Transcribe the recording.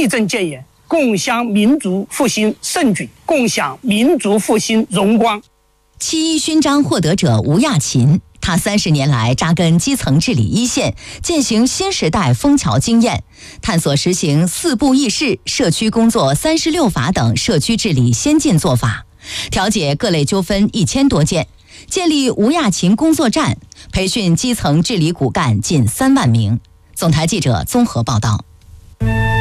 力争建言，共襄民族复兴盛举，共享民族复兴荣光。 7·1勋章获得者吴亚勤，他30年来扎根基层治理一线，践行新时代枫桥经验，探索实行4步议事、社区工作36法等社区治理先进做法，调解各类纠纷1000多件，建立吴亚勤工作站，培训基层治理骨干近3万名。总台记者综合报道。